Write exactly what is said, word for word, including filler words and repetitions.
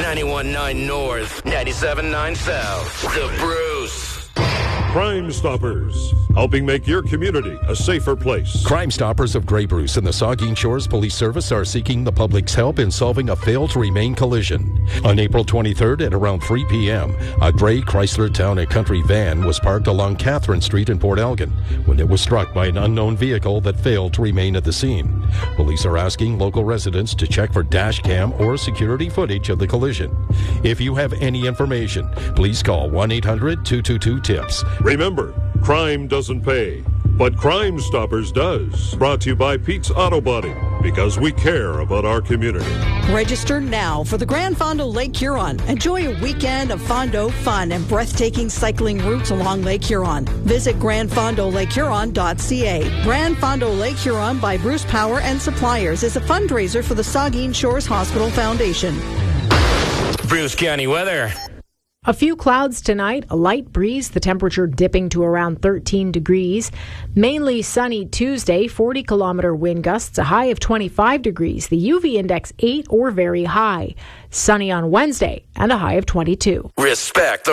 ninety-one point nine North, ninety-seven point nine South. The Bruce. Crime Stoppers, helping make your community a safer place. Crime Stoppers of Grey Bruce and the Saugeen Shores Police Service are seeking the public's help in solving a fail-to-remain collision. On April twenty-third at around three p.m., a gray Chrysler Town and Country van was parked along Catherine Street in Port Elgin when it was struck by an unknown vehicle that failed to remain at the scene. Police are asking local residents to check for dash cam or security footage of the collision. If you have any information, please call one eight hundred two two two TIPS. Remember, crime doesn't pay, but Crime Stoppers does. Brought to you by Pete's Auto Body, because we care about our community. Register now for the Grand Fondo Lake Huron. Enjoy a weekend of Fondo fun and breathtaking cycling routes along Lake Huron. Visit grand fondo lake huron dot c a. Grand Fondo Lake Huron by Bruce Power and Suppliers is a fundraiser for the Saugeen Shores Hospital Foundation. Bruce County weather. A few clouds tonight, a light breeze, the temperature dipping to around thirteen degrees. Mainly sunny Tuesday, forty kilometer wind gusts, a high of twenty-five degrees. The U V index eight or very high. Sunny on Wednesday and a high of twenty-two. Respect the